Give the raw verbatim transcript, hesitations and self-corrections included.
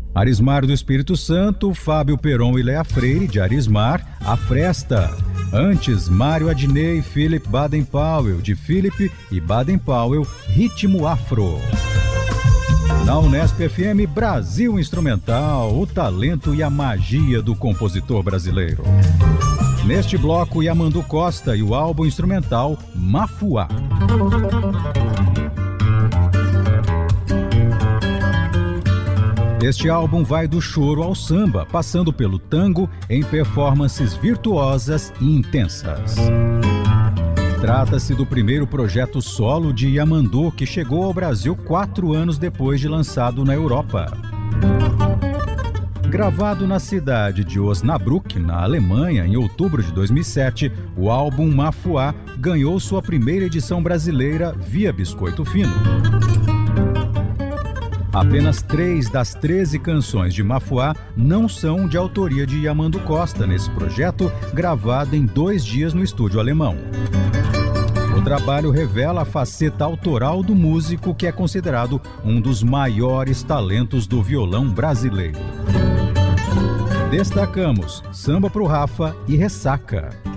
Arismar do Espírito Santo, Fábio Peron e Léa Freire, de Arismar, A Fresta. Antes, Mário Adnet e Philip Baden-Powell, de Philip e Baden-Powell, Ritmo Afro. Na Unesp F M, Brasil Instrumental, o talento e a magia do compositor brasileiro. Neste bloco, Yamandu Costa e o álbum instrumental Mafuá. Este álbum vai do choro ao samba, passando pelo tango em performances virtuosas e intensas. Trata-se do primeiro projeto solo de Yamandu, que chegou ao Brasil quatro anos depois de lançado na Europa. Gravado na cidade de Osnabrück, na Alemanha, em outubro de dois mil e sete, o álbum Mafuá ganhou sua primeira edição brasileira via Biscoito Fino. Apenas três das treze canções de Mafuá não são de autoria de Yamandu Costa nesse projeto, gravado em dois dias no estúdio alemão. O trabalho revela a faceta autoral do músico, que é considerado um dos maiores talentos do violão brasileiro. Destacamos Samba pro Rafa e Ressaca.